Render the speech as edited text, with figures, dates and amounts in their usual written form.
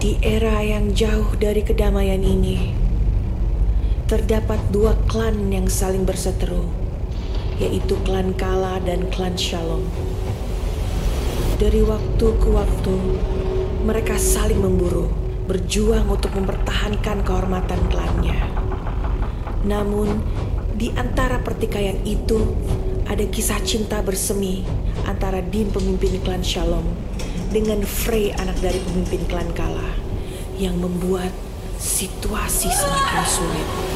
Di era yang jauh dari kedamaian ini, terdapat dua klan yang saling berseteru, yaitu klan Kala dan klan Shalom. Dari waktu ke waktu, mereka saling memburu, berjuang untuk mempertahankan kehormatan klannya. Namun, di antara pertikaian itu, ada kisah cinta bersemi antara Din, pemimpin klan Shalom, dengan Frey, anak dari pemimpin klan Kala, yang membuat situasi semakin sulit.